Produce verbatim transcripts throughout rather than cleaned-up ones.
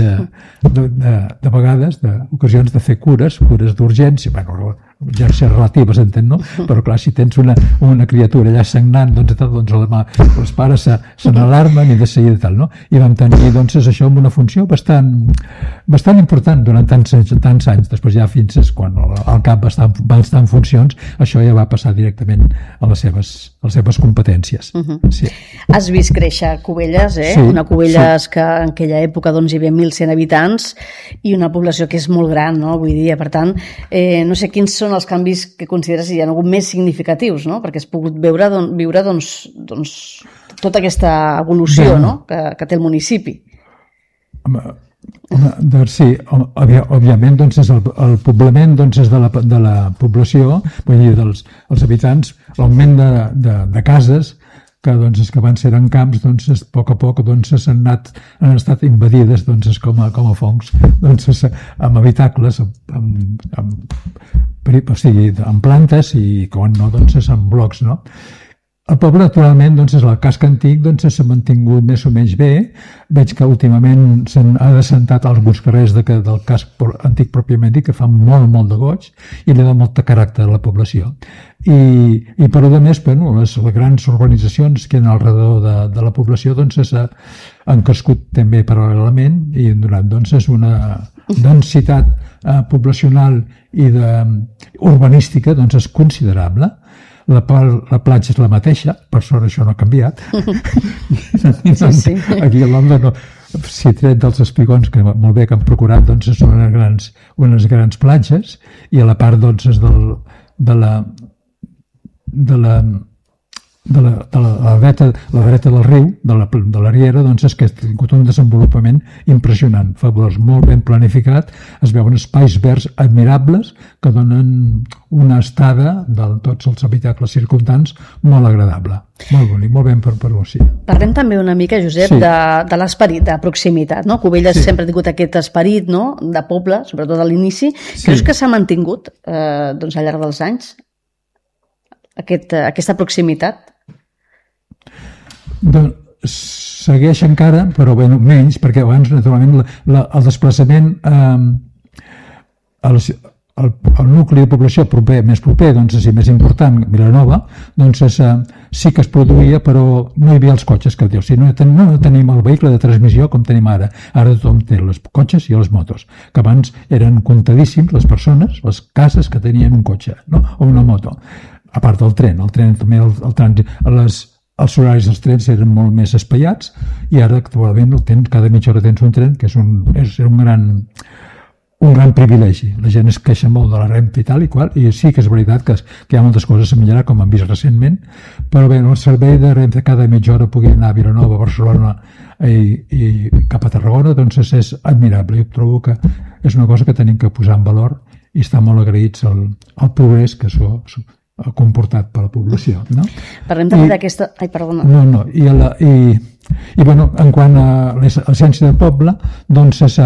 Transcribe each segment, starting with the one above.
de, de, de, de vegades, d'ocasions de fer cures, cures d'urgència, bueno, urgències relatives, entenc, no? Però clar, si tens una, una criatura allà sagnant, doncs, doncs, doncs els pares se, se n'alarmen i de seguida tal, no? I vam tenir, doncs, això amb una funció bastant, bastant important durant tants, tants anys. Després ja fins quan el, el cap va estar, va estar en funcions, això ja va passar directament a les seves, a les seves competències. Uh-huh. Sí. Has vist créixer Cubelles, eh? Sí, una Cubelles sí. que en aquella època doncs, hi havia mil cent habitants i una població que és molt gran, no? Avui dia, per tant, eh, no sé quins són els canvis que consideres hi ha hagut més significatius, no? Perquè has pogut veure, don, viure doncs, doncs, tota aquesta evolució, no? que, que té el municipi. Home, doncs sí, òbviament doncs és el, el poblament doncs és de la, de la població, vull dir, dels els habitants, l'augment de, de, de cases que, doncs, que van ser en camps, doncs, a poc a poc doncs, s'han anat, han estat invadides doncs, com, a, com a fongs, doncs, amb habitacles, amb, amb, o sigui, amb plantes i, quan no, doncs, amb blocs, no? El poble, naturalment, doncs, és el casc antic, doncs, s'ha mantingut més o menys bé. Veig que últimament s'han assentat alguns carrers de, del casc antic pròpiament dit, que fan molt, molt de goig i li dona molt de caràcter a la població. I, i per a més, bueno, les, les grans urbanitzacions que hi ha al redador de, de la població doncs, han crescut també paral·lelament i han donat doncs, una densitat eh, poblacional i de, urbanística doncs, és considerable. La, la platja és la mateixa, per sort això no ha canviat. Sí, sí. Aquí a l'Onda, no, si tret dels espigons, que molt bé que han procurat, doncs són unes grans, unes grans platges, i a la part doncs, del, de la de la de la, de la, la, dreta, la dreta del riu, de la, de la riera, doncs és que ha tingut un desenvolupament impressionant, fabulós, molt ben planificat, es veuen espais verds admirables que donen una estada de tots els habitacles circumdants molt agradable, molt bonic, molt ben per, per sí. Parlem també una mica, Josep, sí. de, de l'esperit de proximitat, no? Cubelles sí. sempre ha tingut aquest esperit, no?, de poble, sobretot a l'inici. Sí. Creus que s'ha mantingut eh, doncs, al llarg dels anys aquest, aquesta proximitat? Doncs segueix encara, però bé, menys, perquè abans, naturalment, la, la, el desplaçament eh, el, el, el nucli de població proper, més proper, doncs, sí, més important, Vilanova, doncs és, eh, sí que es produïa, però no hi havia els cotxes, que dius, o sigui, no, ten, no tenim el vehicle de transmissió com tenim ara. Ara tothom té els cotxes i les motos, que abans eren comptadíssims les persones, les cases que tenien un cotxe, no?, o una moto. A part del tren, el tren també, el, el trànsit, les els horaris dels trens eren molt més espaiats i ara actualment el tens, cada mitja hora tens un tren, que és un, és un, gran, un gran privilegi. La gent es queixa molt de la Renfe i tal i qual, i sí que és veritat que, que hi ha moltes coses a millorar, com hem vist recentment, però bé, el servei de Renfe cada mitja hora pugui anar a Vilanova, Barcelona i, i cap a Tarragona, doncs és admirable. Jo trobo que és una cosa que tenim que posar en valor i estar molt agraïts al, al progrés que això comportat per la població, no? Parlem també d'aquesta... Ai, perdona. No, no, i, la, i, i bueno, en quant a l'essència del poble, doncs, és,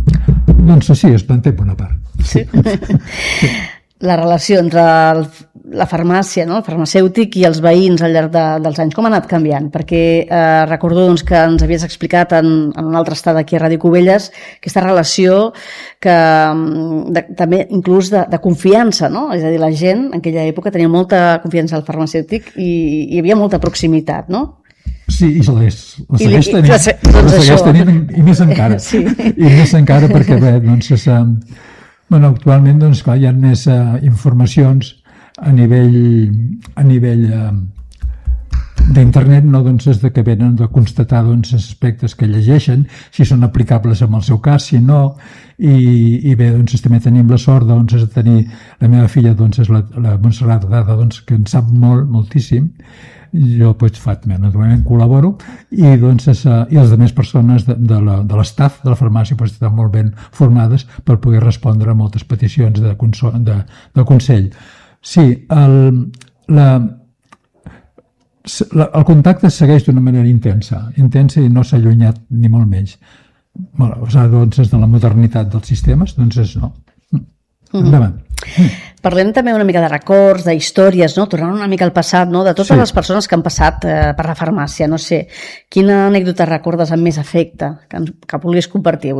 doncs sí, es manté bona part. Sí. Sí. La relació entre el, la farmàcia, no?, el farmacèutic i els veïns al llarg de, dels anys, com ha anat canviant? Perquè eh, recordo doncs, que ens havies explicat en, en una altra estada aquí a Ràdio Cubelles aquesta relació que de, també inclús de, de confiança, no? És a dir, la gent en aquella època tenia molta confiança al farmacèutic i hi havia molta proximitat, no? Sí, i la segueix I, tenint, i, doncs la segueix tenint i més encara. Sí. I més encara perquè, bé, doncs, és... Bueno, actualment, doncs, clar, hi ha més uh, informacions a nivell, a nivell uh, d'internet, no, doncs, és de que venen de constatar, doncs, aspectes que llegeixen, si són aplicables en el seu cas, si no, i, i bé, doncs, també tenim la sort, doncs, de tenir, la meva filla, doncs, és la, la Montserrat Dada, doncs, que en sap molt, moltíssim, jo doncs, fa, naturalment col·laboro i, doncs, és, i les altres persones de, de l'estaf de la farmàcia doncs, estan molt ben formades per poder respondre a moltes peticions de, de, de consell. Sí, el, la, la, el contacte segueix d'una manera intensa, intensa i no s'ha allunyat ni molt menys. Bueno, doncs, és de la modernitat dels sistemes, doncs és no. Endavant. Mm. Parlem també una mica de records, d'històries, no? Tornant una mica al passat, no? De totes sí. les persones que han passat eh, per la farmàcia, no sé, quina anècdota recordes amb més afecte que, que vulguis compartir avui?